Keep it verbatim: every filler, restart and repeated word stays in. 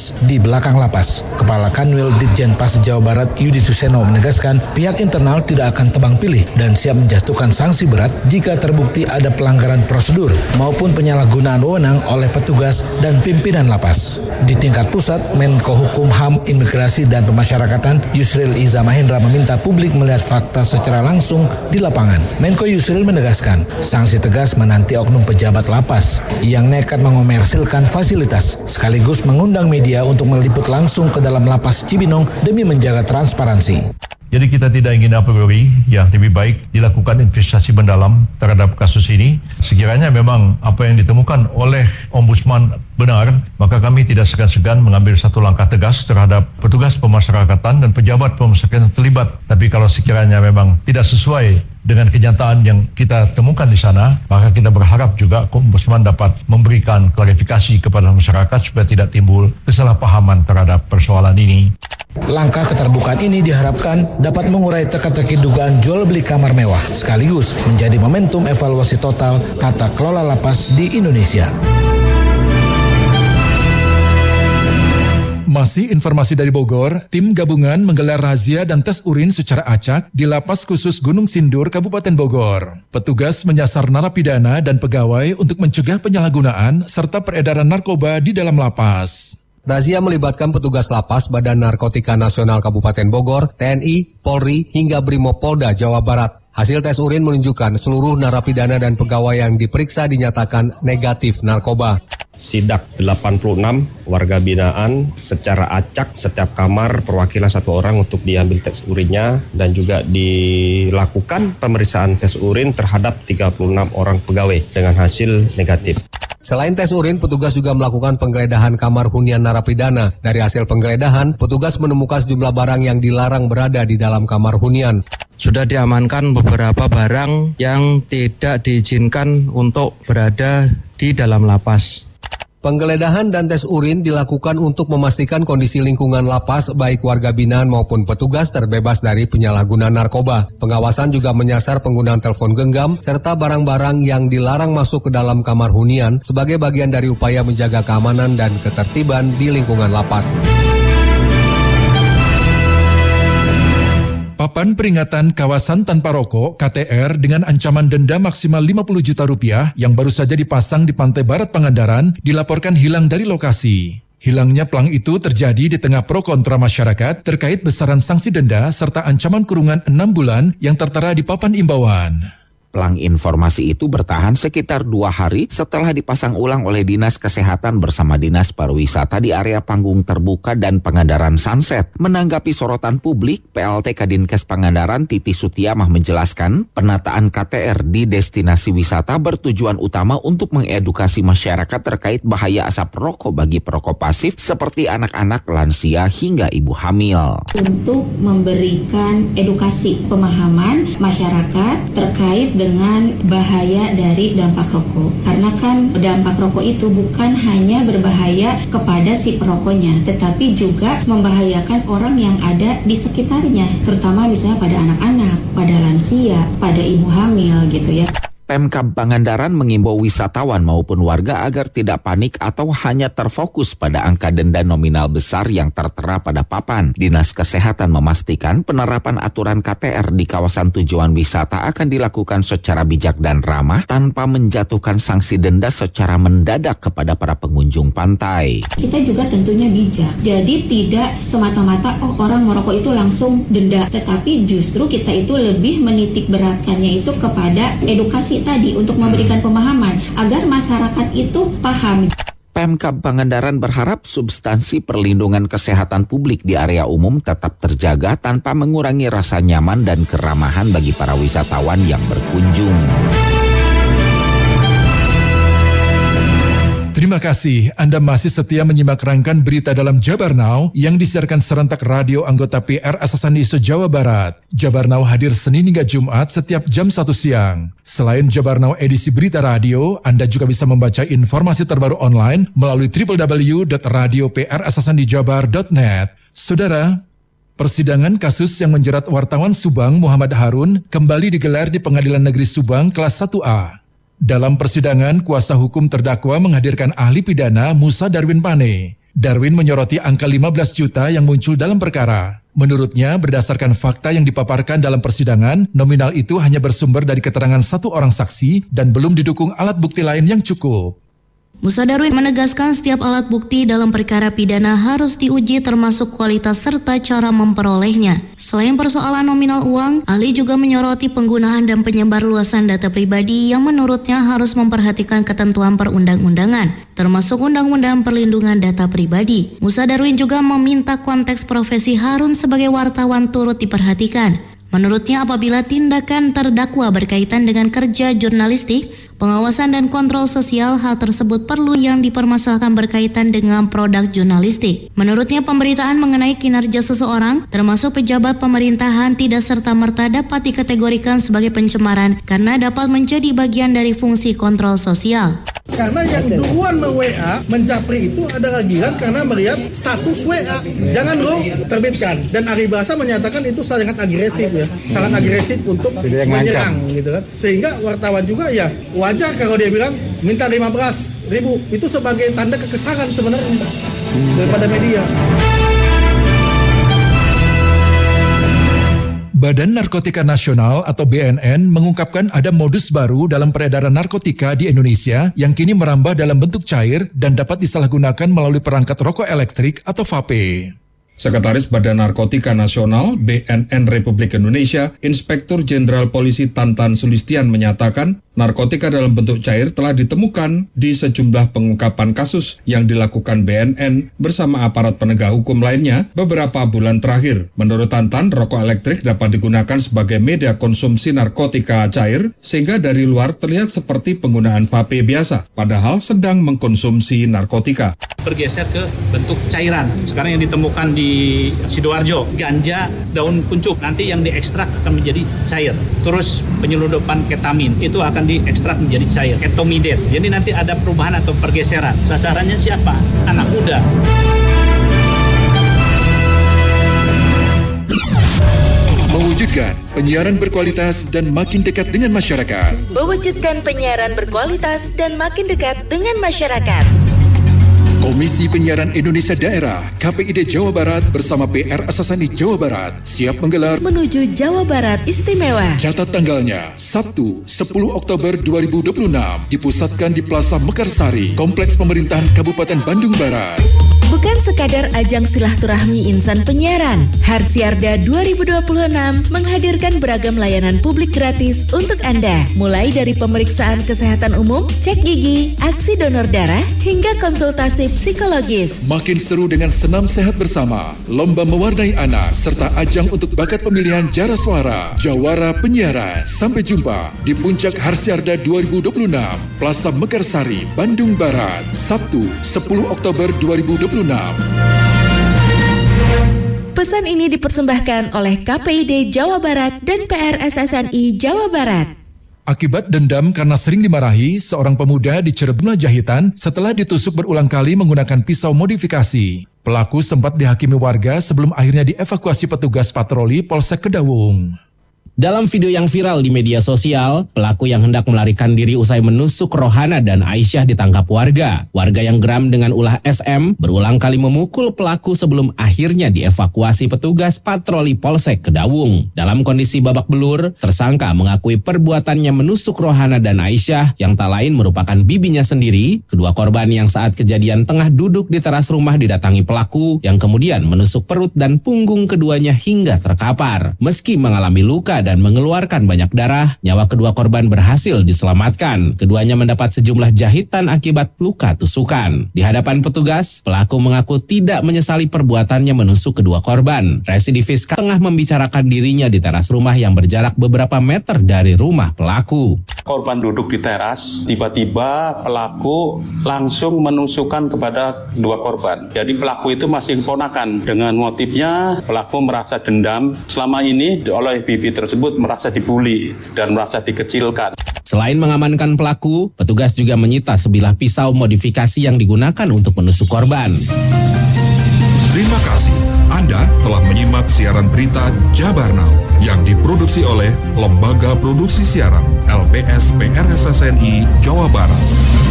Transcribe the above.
Lapas di belakang lapas. Kepala Kanwil Ditjenpas Jawa Barat Yudi Suseno menegaskan pihak internal tidak akan tebang pilih dan siap menjatuhkan sanksi berat jika terbukti ada pelanggaran prosedur maupun penyalahgunaan wewenang oleh petugas dan pimpinan lapas. Di tingkat pusat, Menko Hukum, H A M, Imigrasi dan Pemasyarakatan Yusril Iza Mahendra meminta publik melihat fakta secara langsung di lapangan. Menko Yusril menegaskan sanksi tegas menanti oknum pejabat lapas yang nekat mengomersilkan fasilitas sekaligus mengundang media untuk meliput langsung ke dalam lapas Cibinong demi menjaga transparansi. Jadi kita tidak ingin a priori, ya lebih baik dilakukan investigasi mendalam terhadap kasus ini. Sekiranya memang apa yang ditemukan oleh Ombudsman benar, maka kami tidak segan-segan mengambil satu langkah tegas terhadap petugas pemasyarakatan dan pejabat pemasyarakatan terlibat. Tapi kalau sekiranya memang tidak sesuai dengan kenyataan yang kita temukan di sana, maka kita berharap juga Ombudsman dapat memberikan klarifikasi kepada masyarakat supaya tidak timbul kesalahpahaman terhadap persoalan ini. Langkah keterbukaan ini diharapkan dapat mengurai teka-teki dugaan jual beli kamar mewah, sekaligus menjadi momentum evaluasi total tata kelola lapas di Indonesia. Masih informasi dari Bogor, tim gabungan menggelar razia dan tes urin secara acak di Lapas Khusus Gunung Sindur, Kabupaten Bogor. Petugas menyasar narapidana dan pegawai untuk mencegah penyalahgunaan serta peredaran narkoba di dalam lapas. Razia melibatkan petugas lapas Badan Narkotika Nasional Kabupaten Bogor, T N I, Polri, hingga Brimopolda Jawa Barat. Hasil tes urin menunjukkan seluruh narapidana dan pegawai yang diperiksa dinyatakan negatif narkoba. Sidak delapan puluh enam warga binaan secara acak setiap kamar perwakilan satu orang untuk diambil tes urinnya dan juga dilakukan pemeriksaan tes urin terhadap tiga puluh enam orang pegawai dengan hasil negatif. Selain tes urin, petugas juga melakukan penggeledahan kamar hunian narapidana. Dari hasil penggeledahan, petugas menemukan sejumlah barang yang dilarang berada di dalam kamar hunian. Sudah diamankan beberapa barang yang tidak diizinkan untuk berada di dalam lapas. Penggeledahan dan tes urin dilakukan untuk memastikan kondisi lingkungan lapas baik warga binaan maupun petugas terbebas dari penyalahgunaan narkoba. Pengawasan juga menyasar penggunaan telepon genggam serta barang-barang yang dilarang masuk ke dalam kamar hunian sebagai bagian dari upaya menjaga keamanan dan ketertiban di lingkungan lapas. Papan peringatan kawasan tanpa rokok K T R dengan ancaman denda maksimal lima puluh juta rupiah yang baru saja dipasang di pantai barat Pangandaran dilaporkan hilang dari lokasi. Hilangnya plang itu terjadi di tengah pro kontra masyarakat terkait besaran sanksi denda serta ancaman kurungan enam bulan yang tertera di papan imbauan. Plang informasi itu bertahan sekitar dua hari setelah dipasang ulang oleh Dinas Kesehatan bersama Dinas Pariwisata di area panggung terbuka dan Pangandaran Sunset. Menanggapi sorotan publik, P L T Kadinkes Pangandaran Titi Sutiamah menjelaskan penataan K T R di destinasi wisata bertujuan utama untuk mengedukasi masyarakat terkait bahaya asap rokok bagi perokok pasif seperti anak-anak, lansia hingga ibu hamil. Untuk memberikan edukasi pemahaman masyarakat terkait dengan bahaya dari dampak rokok. Karena kan dampak rokok itu bukan hanya berbahaya kepada si perokoknya, tetapi juga membahayakan orang yang ada di sekitarnya, terutama misalnya pada anak-anak, pada lansia, pada ibu hamil gitu ya. Pemkab Pangandaran mengimbau wisatawan maupun warga agar tidak panik atau hanya terfokus pada angka denda nominal besar yang tertera pada papan. Dinas Kesehatan memastikan penerapan aturan K T R di kawasan tujuan wisata akan dilakukan secara bijak dan ramah tanpa menjatuhkan sanksi denda secara mendadak kepada para pengunjung pantai. Kita juga tentunya bijak, jadi tidak semata-mata oh orang merokok itu langsung denda, tetapi justru kita itu lebih menitik beratkannya itu kepada edukasi tadi untuk memberikan pemahaman agar masyarakat itu paham. Pemkab Pangandaran berharap substansi perlindungan kesehatan publik di area umum tetap terjaga tanpa mengurangi rasa nyaman dan keramahan bagi para wisatawan yang berkunjung. Terima kasih Anda masih setia menyimak rangkaian berita dalam Jabar Now yang disiarkan serentak radio anggota P R Asasandi se-Jawa Barat. Jabar Now hadir Senin hingga Jumat setiap jam satu siang. Selain Jabar Now edisi berita radio, Anda juga bisa membaca informasi terbaru online melalui w w w dot radio p r asasandi jabar dot net. Saudara, persidangan kasus yang menjerat wartawan Subang Muhammad Harun kembali digelar di Pengadilan Negeri Subang kelas satu A. Dalam persidangan, kuasa hukum terdakwa menghadirkan ahli pidana Musa Darwin Pane. Darwin menyoroti angka lima belas juta yang muncul dalam perkara. Menurutnya, berdasarkan fakta yang dipaparkan dalam persidangan, nominal itu hanya bersumber dari keterangan satu orang saksi dan belum didukung alat bukti lain yang cukup. Musa Darwin menegaskan setiap alat bukti dalam perkara pidana harus diuji termasuk kualitas serta cara memperolehnya. Selain persoalan nominal uang, ahli juga menyoroti penggunaan dan penyebarluasan data pribadi yang menurutnya harus memperhatikan ketentuan perundang-undangan, termasuk Undang-Undang Perlindungan Data Pribadi. Musa Darwin juga meminta konteks profesi Harun sebagai wartawan turut diperhatikan. Menurutnya apabila tindakan terdakwa berkaitan dengan kerja jurnalistik, pengawasan dan kontrol sosial, hal tersebut perlu yang dipermasalahkan berkaitan dengan produk jurnalistik. Menurutnya pemberitaan mengenai kinerja seseorang, termasuk pejabat pemerintahan, tidak serta-merta dapat dikategorikan sebagai pencemaran karena dapat menjadi bagian dari fungsi kontrol sosial. Karena yang duluan me-W A, menjapri itu adalah Gilang karena melihat status W A. Jangan lo terbitkan. Dan Aribasa menyatakan itu sangat agresif ya. Sangat agresif untuk menyerang gitu kan. Sehingga wartawan juga ya wajar kalau dia bilang minta lima belas ribu. Itu sebagai tanda kekesalan sebenarnya daripada media. Badan Narkotika Nasional atau B N N mengungkapkan ada modus baru dalam peredaran narkotika di Indonesia yang kini merambah dalam bentuk cair dan dapat disalahgunakan melalui perangkat rokok elektrik atau vape. Sekretaris Badan Narkotika Nasional B N N Republik Indonesia, Inspektur Jenderal Polisi Tantan Sulistian menyatakan, narkotika dalam bentuk cair telah ditemukan di sejumlah pengungkapan kasus yang dilakukan B N N bersama aparat penegak hukum lainnya beberapa bulan terakhir. Menurut Tantan, rokok elektrik dapat digunakan sebagai media konsumsi narkotika cair sehingga dari luar terlihat seperti penggunaan vape biasa, padahal sedang mengkonsumsi narkotika. Bergeser ke bentuk cairan. Sekarang yang ditemukan di Sidoarjo, ganja daun kuncup, nanti yang diekstrak akan menjadi cair. Terus penyelundupan ketamin, itu akan diekstrak menjadi cair, etomidate. Jadi nanti ada perubahan atau pergeseran. Sasarannya siapa? Anak muda. Mewujudkan penyiaran berkualitas dan makin dekat dengan masyarakat. Mewujudkan penyiaran berkualitas dan makin dekat dengan masyarakat. Komisi Penyiaran Indonesia Daerah K P I D Jawa Barat bersama P R Asasani Jawa Barat siap menggelar menuju Jawa Barat Istimewa. Catat tanggalnya Sabtu sepuluh Oktober dua ribu dua puluh enam, dipusatkan di Plaza Mekarsari, Kompleks Pemerintahan Kabupaten Bandung Barat. Bukan sekadar ajang silaturahmi insan penyiaran, Harsiarda dua ribu dua puluh enam menghadirkan beragam layanan publik gratis untuk Anda, mulai dari pemeriksaan kesehatan umum, cek gigi, aksi donor darah, hingga konsultasi psikologis. Makin seru dengan senam sehat bersama, lomba mewarnai anak, serta ajang untuk bakat pemilihan jara suara, jawara penyiaran. Sampai jumpa di Puncak Harsiarda dua ribu dua puluh enam, Plaza Mekarsari, Bandung Barat, Sabtu sepuluh Oktober dua ribu dua puluh enam. Pesan ini dipersembahkan oleh K P I D Jawa Barat dan P R S S N I Jawa Barat. Akibat dendam karena sering dimarahi, seorang pemuda di Cirebon Jahitan setelah ditusuk berulang kali menggunakan pisau modifikasi. Pelaku sempat dihakimi warga sebelum akhirnya dievakuasi petugas patroli Polsek Kedawung. Dalam video yang viral di media sosial, pelaku yang hendak melarikan diri usai menusuk Rohana dan Aisyah ditangkap warga. Warga yang geram dengan ulah S M berulang kali memukul pelaku sebelum akhirnya dievakuasi petugas patroli Polsek Kedawung. Dalam kondisi babak belur, tersangka mengakui perbuatannya menusuk Rohana dan Aisyah yang tak lain merupakan bibinya sendiri. Kedua korban yang saat kejadian tengah duduk di teras rumah didatangi pelaku yang kemudian menusuk perut dan punggung keduanya hingga terkapar. Meski mengalami luka dan mengeluarkan banyak darah, nyawa kedua korban berhasil diselamatkan. Keduanya mendapat sejumlah jahitan akibat luka tusukan. Di hadapan petugas, pelaku mengaku tidak menyesali perbuatannya menusuk kedua korban. Residivis tengah membicarakan dirinya di teras rumah yang berjarak beberapa meter dari rumah pelaku. Korban duduk di teras, tiba-tiba pelaku langsung menusukkan kepada dua korban. Jadi pelaku itu masih keponakan. Dengan motifnya, pelaku merasa dendam. Selama ini oleh bibi tersebut merasa dibully dan merasa dikecilkan. Selain mengamankan pelaku, petugas juga menyita sebilah pisau modifikasi yang digunakan untuk menusuk korban. Terima kasih. Anda telah menyimak siaran berita Jabar Now yang diproduksi oleh Lembaga Produksi Siaran L P S P R S S N I Jawa Barat.